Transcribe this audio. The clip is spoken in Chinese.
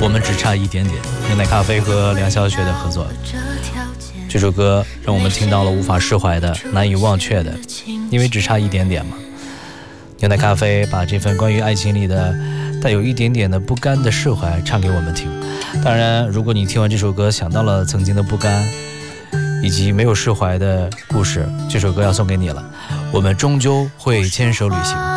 我们只差一点点。牛奶咖啡和梁晓雪的合作，这首歌让我们听到了无法释怀的、难以忘却的，因为只差一点点嘛。牛奶咖啡把这份关于爱情里的带有一点点的不甘的释怀唱给我们听。当然，如果你听完这首歌想到了曾经的不甘以及没有释怀的故事，这首歌要送给你了。我们终究会牵手旅行。